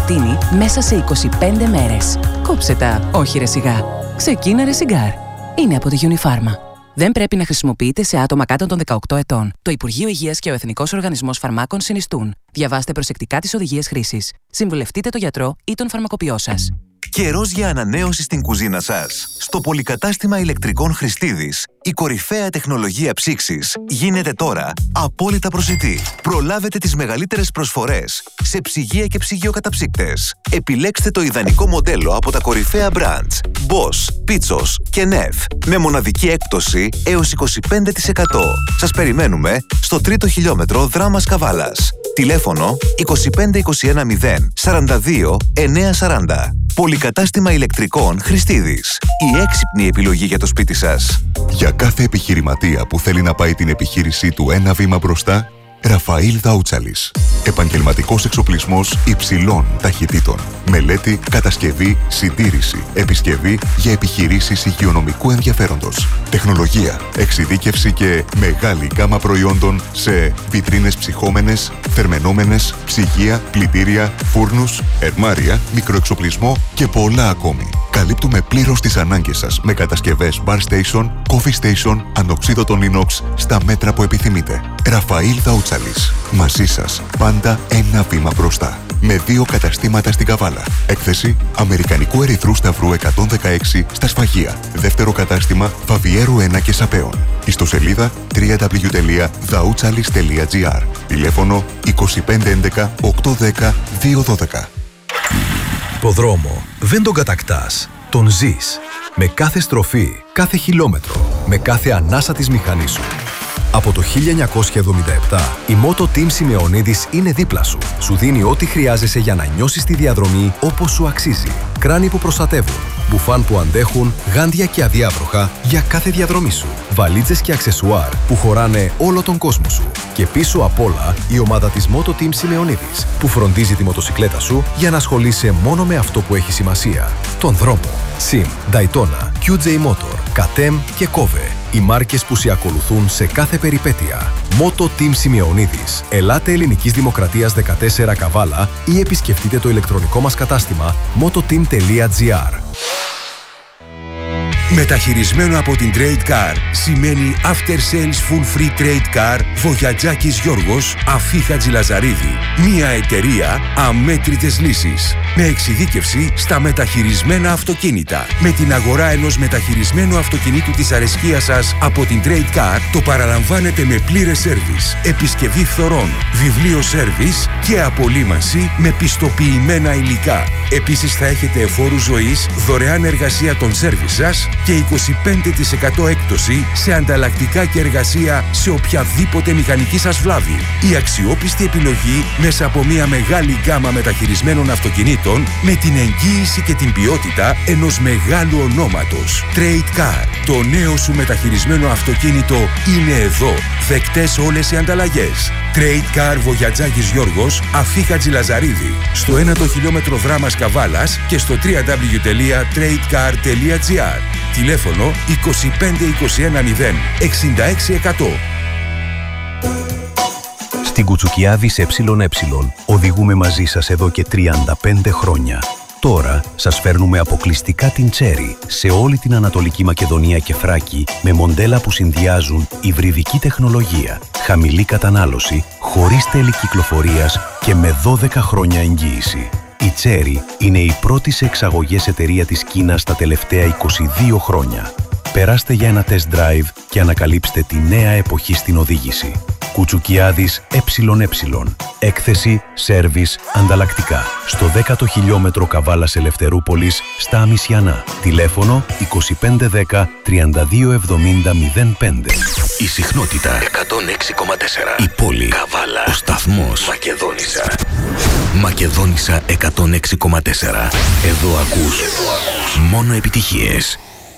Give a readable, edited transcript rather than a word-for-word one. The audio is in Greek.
προτείνει μέσα σε 25 μέρες. Κόψε τα, όχι ρε σιγά. Ξεκίνα ρε σιγκάρ. Είναι από τη Unifarma. Δεν πρέπει να χρησιμοποιείται σε άτομα κάτω των 18 ετών. Το Υπουργείο Υγείας και ο Εθνικός Οργανισμός Φαρμάκων συνιστούν. Διαβάστε προσεκτικά τις οδηγίες χρήσης. Συμβουλευτείτε τον γιατρό ή τον φαρμακοποιό σας. Καιρός για ανανέωση στην κουζίνα σας. Στο πολυκατάστημα ηλεκτρικών Χριστίδης, η κορυφαία τεχνολογία ψήξης γίνεται τώρα απόλυτα προσιτή. Προλάβετε τις μεγαλύτερες προσφορές σε ψυγεία και ψυγειοκαταψύκτες. Επιλέξτε το ιδανικό μοντέλο από τα κορυφαία brands Bosch, Pitsos και Neff με μοναδική έκπτωση έως 25%. Σας περιμένουμε στο 3ο χιλιόμετρο Δράμας Καβάλας. Τηλέφωνο 2521 042 940. Πολυκατάστημα ηλεκτρικών Χριστίδης. Η έξυπνη επιλογή για το σπίτι σας. Για κάθε επιχειρηματία που θέλει να πάει την επιχείρησή του ένα βήμα μπροστά, Ραφαήλ Δαούτσαλης. Επαγγελματικός εξοπλισμός υψηλών ταχυτήτων. Μελέτη, κατασκευή, συντήρηση, επισκευή για επιχειρήσεις υγειονομικού ενδιαφέροντος. Τεχνολογία, εξειδίκευση και μεγάλη γκάμα προϊόντων σε βιτρίνες ψυχόμενες, θερμαινόμενες, ψυγεία, πλυτήρια, φούρνους, ερμάρια, μικροεξοπλισμό και πολλά ακόμη. Καλύπτουμε πλήρως τις ανάγκες σας με κατασκευές bar station, coffee station, ανοξίδωτων inox στα μέτρα που επιθυμείτε. Ραφαήλ Δαούτσαλης. Μαζί σας πάντα ένα βήμα μπροστά. Με 2 καταστήματα στην Καβάλα. Έκθεση Αμερικανικού Ερυθρού Σταυρού 116 στα Σφαγεία. Δεύτερο κατάστημα Φαβιέρου 1 και Σαπέων. Ιστοσελίδα www.daoutsalis.gr. Τηλέφωνο 2511 810 212. Υποδρόμο δεν τον κατακτάς, τον ζεις. Με κάθε στροφή, κάθε χιλιόμετρο, με κάθε ανάσα της μηχανής σου. Από το 1977, η Moto Team Σημεωνίδης είναι δίπλα σου. Σου δίνει ό,τι χρειάζεσαι για να νιώσεις τη διαδρομή όπως σου αξίζει. Κράνη που προστατεύουν, μπουφάν που αντέχουν, γάντια και αδιάβροχα για κάθε διαδρομή σου. Βαλίτσες και αξεσουάρ που χωράνε όλο τον κόσμο σου. Και πίσω απ' όλα, η ομάδα της Moto Team Σημεωνίδης, που φροντίζει τη μοτοσικλέτα σου για να ασχολείσαι μόνο με αυτό που έχει σημασία. Τον δρόμο. Sim, Daytona, QJ Motor, KTM και Kove. Οι μάρκες που σε ακολουθούν σε κάθε περιπέτεια. Moto Team Σημεωνίδης. Ελάτε Ελληνικής Δημοκρατίας 14 Καβάλα ή επισκεφτείτε το ηλεκτρονικό μας κατάστημα mototeam.gr. Μεταχειρισμένο από την Trade Car σημαίνει After Sales Full Free Trade Car Βογιατζάκης Γιώργος Αφή Χατζηλαζαρίδη. Μια εταιρεία αμέτρητες λύσεις. Με εξειδίκευση στα μεταχειρισμένα αυτοκίνητα. Με την αγορά ενός μεταχειρισμένου αυτοκινήτου της αρεσκίας σας από την Trade Car το παραλαμβάνετε με πλήρες σέρβις, επισκευή φθορών, βιβλίο σέρβις και απολύμανση με πιστοποιημένα υλικά. Επίσης θα έχετε εφόρου ζωής, δωρεάν εργασία των σέρβις σας και 25% έκπτωση σε ανταλλακτικά και εργασία σε οποιαδήποτε μηχανική σας βλάβη. Η αξιόπιστη επιλογή μέσα από μια μεγάλη γκάμα μεταχειρισμένων αυτοκινήτων με την εγγύηση και την ποιότητα ενός μεγάλου ονόματος. Trade Car. Το νέο σου μεταχειρισμένο αυτοκίνητο είναι εδώ. Δεκτές όλες οι ανταλλαγές. Trade Car Βογιατζάκης Γιώργος Αφή Χατζηλαζαρίδη. Στο 1ο χιλιόμετρο Δράμας Καβάλας και στο www.tradecar.gr. Τηλέφωνο 2521 0 66%. Στην Κουτσουκιάδης ΕΕ οδηγούμε μαζί σας εδώ και 35 χρόνια. Τώρα σας φέρνουμε αποκλειστικά την Cherry σε όλη την Ανατολική Μακεδονία και Θράκη με μοντέλα που συνδυάζουν υβριδική τεχνολογία, χαμηλή κατανάλωση, χωρίς τέλη κυκλοφορίας και με 12 χρόνια εγγύηση. Η Cherry είναι η πρώτη σε εξαγωγές εταιρεία της Κίνας τα τελευταία 22 χρόνια. Περάστε για ένα test drive και ανακαλύψτε τη νέα εποχή στην οδήγηση. Κουτσουκιάδης ΕΕ. Έκθεση, σέρβις, ανταλλακτικά. Στο 10ο χιλιόμετρο Καβάλας Ελευθερούπολης, στα Αμισιανά. Τηλέφωνο 2510 3270 05. Η συχνότητα 106,4. Η πόλη Καβάλα. Ο σταθμός Μακεδόνισσα. Μακεδόνισσα 106,4. Εδώ ακούς μόνο επιτυχίες.